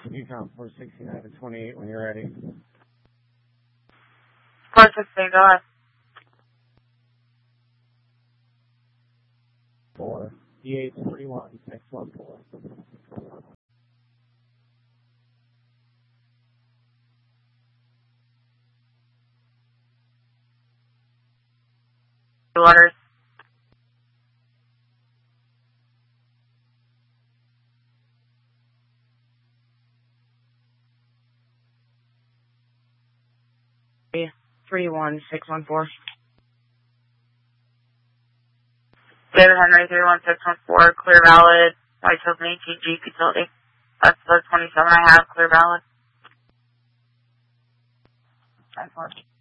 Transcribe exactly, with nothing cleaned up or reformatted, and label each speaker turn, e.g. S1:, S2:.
S1: You count four sixty-nine to twenty-eight when you're ready.
S2: four sixteen, go ahead.
S1: Four. D eight forty-one, six one four.
S2: Letters. Three one six one four. David Henry three one six one four, clear valid. White Hills eighteen G utility. That's the twenty-seven I have, clear valid. Nine four.